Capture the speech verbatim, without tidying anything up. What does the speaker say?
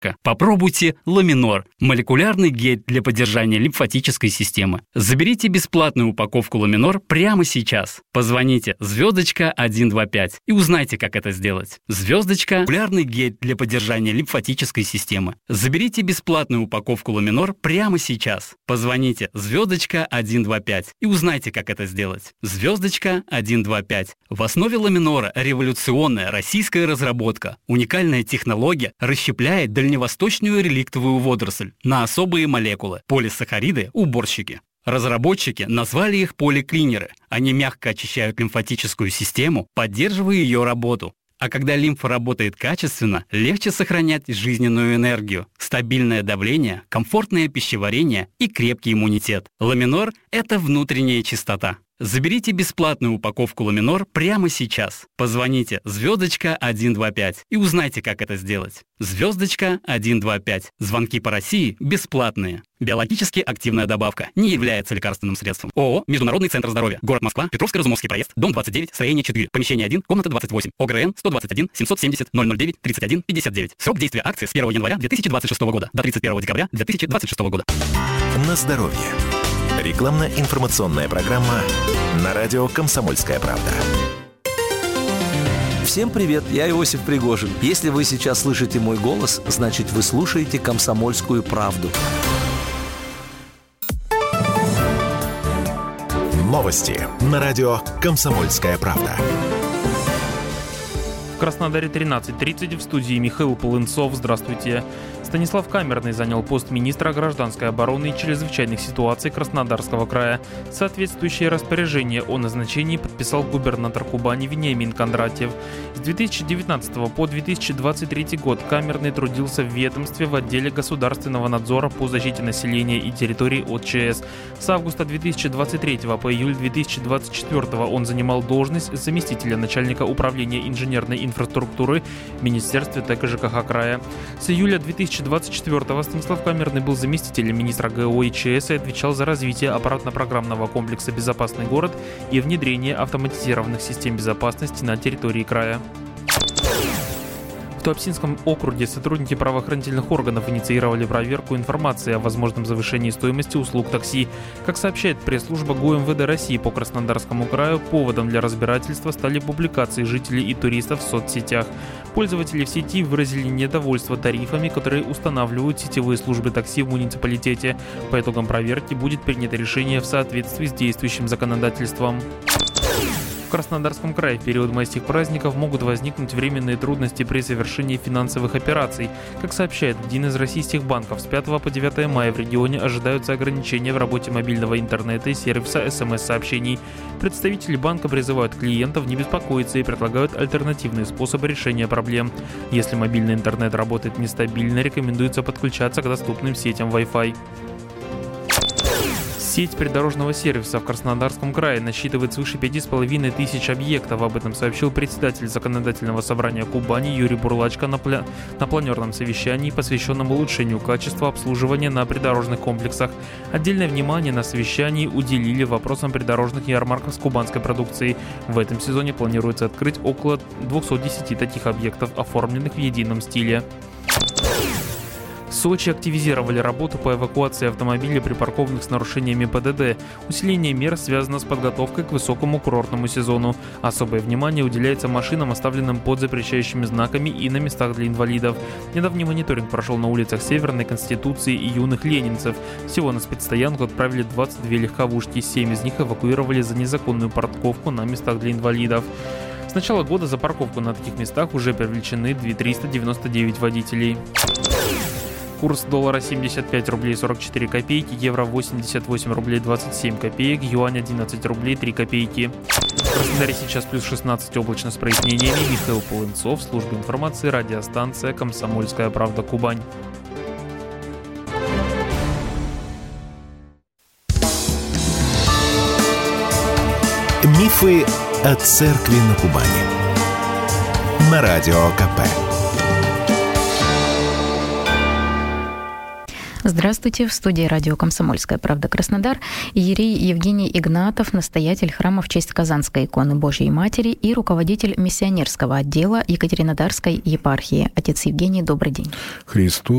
Попробуйте Ламинор – молекулярный гель для поддержания лимфатической системы. Заберите бесплатную упаковку Ламинор прямо сейчас. Позвоните звездочка один два пять и узнайте, как это сделать. Звездочка – молекулярный гель для поддержания лимфатической системы. Заберите бесплатную упаковку Ламинор прямо сейчас. Позвоните звездочка один два пять и узнайте, как это сделать. Звездочка один два пять. В основе Ламинора революционная российская разработка. Уникальная технология расщепляет дальневосточную реликтовую водоросль на особые молекулы – полисахариды, уборщики. Разработчики назвали их поликлинеры. Они мягко очищают лимфатическую систему, поддерживая ее работу. А когда лимфа работает качественно, легче сохранять жизненную энергию, стабильное давление, комфортное пищеварение и крепкий иммунитет. Ламинор – это внутренняя чистота. Заберите бесплатную упаковку Ламинор прямо сейчас. Позвоните звездочка один два пять и узнайте, как это сделать. Звездочка один два пять. Звонки по России бесплатные. Биологически активная добавка не является лекарственным средством. ООО «Международный центр здоровья». Город Москва. Петровско-Разумовский проезд. Дом двадцать девять, строение четыре. Помещение один, комната двадцать восемь. ОГРН сто двадцать один семьсот семьдесят ноль ноль девять тридцать один пятьдесят девять. Срок действия акции с первого января две тысячи двадцать шестого года до тридцать первого декабря две тысячи двадцать шестого года. На здоровье. Рекламно-информационная программа на радио «Комсомольская правда». Всем привет, я Иосиф Пригожин. Если вы сейчас слышите мой голос, значит, вы слушаете «Комсомольскую правду». Новости на радио «Комсомольская правда». В Краснодаре тринадцать тридцать, в студии Михаил Полынцов. Здравствуйте. Станислав Камерный занял пост министра гражданской обороны и чрезвычайных ситуаций Краснодарского края. Соответствующее распоряжение о назначении подписал губернатор Кубани Вениамин Кондратьев. С две тысячи девятнадцатого по две тысячи двадцать третий год Камерный трудился в ведомстве в отделе государственного надзора по защите населения и территорий от ЧС. С августа две тысячи двадцать третьего по июль две тысячи двадцать четвёртого он занимал должность заместителя начальника управления инженерной инфраструктуры в Министерстве ТЭК и ЖКХ края. С июля две тысячи двадцать четвёртого Станислав Камерный был заместителем министра ГО и ЧС и отвечал за развитие аппаратно-программного комплекса «Безопасный город» и внедрение автоматизированных систем безопасности на территории края. В Туапсинском округе сотрудники правоохранительных органов инициировали проверку информации о возможном завышении стоимости услуг такси. Как сообщает пресс-служба ГУМВД России по Краснодарскому краю, поводом для разбирательства стали публикации жителей и туристов в соцсетях. Пользователи в сети выразили недовольство тарифами, которые устанавливают сетевые службы такси в муниципалитете. По итогам проверки будет принято решение в соответствии с действующим законодательством. В Краснодарском крае в период майских праздников могут возникнуть временные трудности при совершении финансовых операций. Как сообщает один из российских банков, с пятого по девятое мая в регионе ожидаются ограничения в работе мобильного интернета и сервиса эс эм эс-сообщений. Представители банка призывают клиентов не беспокоиться и предлагают альтернативные способы решения проблем. Если мобильный интернет работает нестабильно, рекомендуется подключаться к доступным сетям Wi-Fi. Сеть придорожного сервиса в Краснодарском крае насчитывает свыше пяти с половиной тысяч объектов. Об этом сообщил председатель Законодательного собрания Кубани Юрий Бурлачко на, пля... на планерном совещании, посвященном улучшению качества обслуживания на придорожных комплексах. Отдельное внимание на совещании уделили вопросам придорожных ярмарок с кубанской продукцией. В этом сезоне планируется открыть около двухсот десяти таких объектов, оформленных в едином стиле. В Сочи активизировали работу по эвакуации автомобилей, припаркованных с нарушениями пэ дэ дэ. Усиление мер связано с подготовкой к высокому курортному сезону. Особое внимание уделяется машинам, оставленным под запрещающими знаками и на местах для инвалидов. Недавний мониторинг прошел на улицах Северной, Конституции и Юных Ленинцев. Всего на спецстоянку отправили двадцать две легковушки, семь из них эвакуировали за незаконную парковку на местах для инвалидов. С начала года за парковку на таких местах уже привлечены триста девяносто девять водителей. Курс доллара семьдесят пять рублей сорок четыре копейки, евро восемьдесят восемь рублей двадцать семь копеек, юань одиннадцать рублей три копейки. В Краснодаре сейчас плюс шестнадцать, облачно с прояснениями. Михаил Полынцов, служба информации, радиостанция «Комсомольская правда», Кубань. Мифы о церкви на Кубани. На радио ка пэ. Здравствуйте, в студии радио «Комсомольская правда» Краснодар иерей Евгений Игнатов, настоятель храма в честь Казанской иконы Божьей Матери и руководитель миссионерского отдела Екатеринодарской епархии. Отец Евгений, добрый день. Христу